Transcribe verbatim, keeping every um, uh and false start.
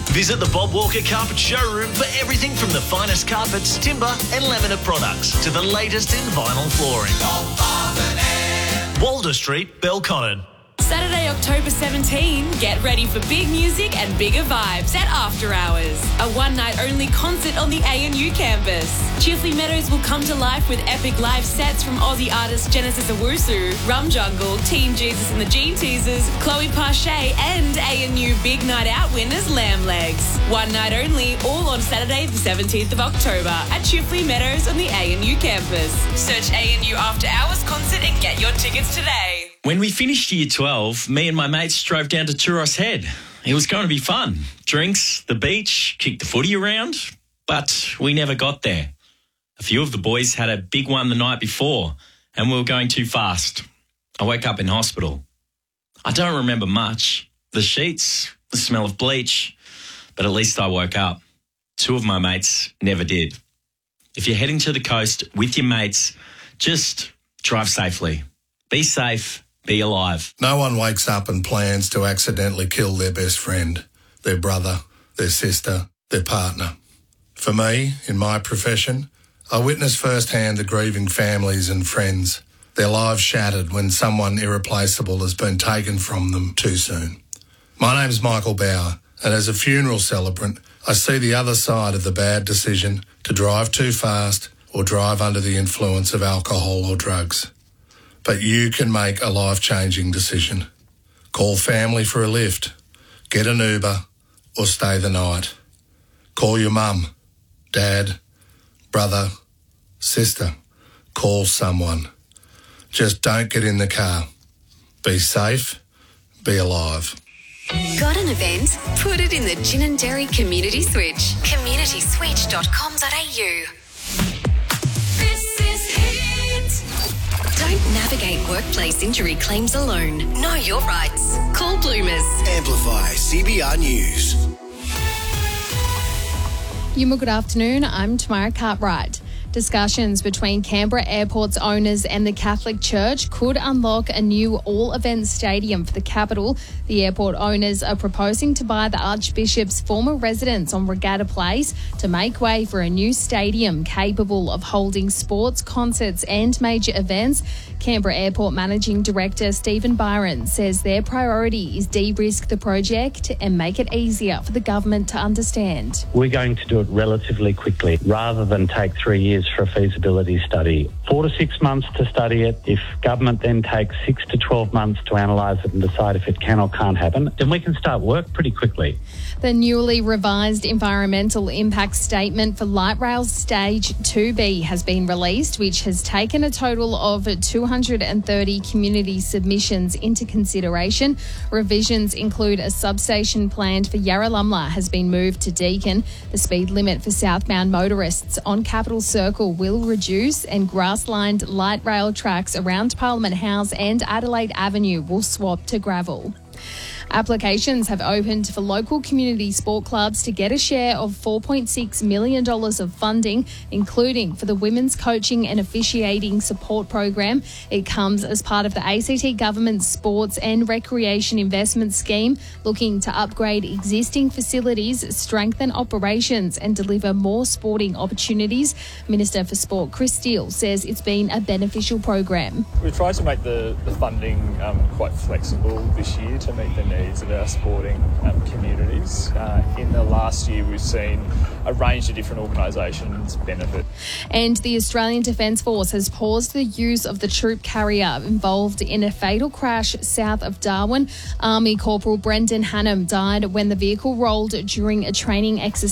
Visit the Bob Walker Carpet Showroom for everything from the finest carpets, timber and laminate products to the latest in vinyl flooring. Walder Street, Belconnen. Saturday, October seventeenth, get ready for big music and bigger vibes at After Hours, a one-night-only concert on the A N U campus. Chifley Meadows will come to life with epic live sets from Aussie artists Genesis Owusu, Rum Jungle, Team Jesus and the Gene Teasers, Chloe Parche and A N U Big Night Out winners Lamb Legs. One night only, all on Saturday the seventeenth of October at Chifley Meadows on the A N U campus. Search A N U After Hours concert and get your tickets today. When we finished year twelve, me and my mates drove down to Turos Head. It was going to be fun. Drinks, the beach, kick the footy around, but we never got there. A few of the boys had a big one the night before and we were going too fast. I woke up in hospital. I don't remember much. The sheets, the smell of bleach, but at least I woke up. Two of my mates never did. If you're heading to the coast with your mates, just drive safely. Be safe. Be alive. No one wakes up and plans to accidentally kill their best friend, their brother, their sister, their partner. For me, in my profession, I witness firsthand the grieving families and friends, their lives shattered when someone irreplaceable has been taken from them too soon. My name's Michael Bauer, and as a funeral celebrant, I see the other side of the bad decision to drive too fast or drive under the influence of alcohol or drugs. But you can make a life-changing decision. Call family for a lift, get an Uber, or stay the night. Call your mum, dad, brother, sister. Call someone. Just don't get in the car. Be safe, be alive. Got an event? Put it in the Gin and Dairy Community Switch. community switch dot com dot a u. Don't navigate workplace injury claims alone. Know your rights. Call Bloomers. Amplify C B R News. Yuma, good afternoon. I'm Tamara Cartwright. Discussions between Canberra Airport's owners and the Catholic Church could unlock a new all-events stadium for the capital. The airport owners are proposing to buy the Archbishop's former residence on Regatta Place to make way for a new stadium capable of holding sports, concerts and major events. Canberra Airport Managing Director Stephen Byron says their priority is de-risk the project and make it easier for the government to understand. We're going to do it relatively quickly rather than take three years for a feasibility study. Four to six months to study it. If government then takes six to twelve months to analyse it and decide if it can or can't happen, then we can start work pretty quickly. The newly revised environmental impact statement for Light Rail Stage two B has been released, which has taken a total of two hundred thirty community submissions into consideration. Revisions include a substation planned for Yarralumla has been moved to Deakin. The speed limit for southbound motorists on Capital Circle will reduce, and grass-lined light rail tracks around Parliament House and Adelaide Avenue will swap to gravel. Applications have opened for local community sport clubs to get a share of four point six million dollars of funding, including for the Women's Coaching and Officiating Support Program. It comes as part of the A C T Government's Sports and Recreation Investment Scheme, looking to upgrade existing facilities, strengthen operations and deliver more sporting opportunities. Minister for Sport Chris Steele says it's been a beneficial program. We've tried to make the, the funding um, quite flexible this year to meet the needs of our sporting um, communities. Uh, in the last year, we've seen a range of different organisations benefit. And the Australian Defence Force has paused the use of the troop carrier involved in a fatal crash south of Darwin. Army Corporal Brendan Hannam died when the vehicle rolled during a training exercise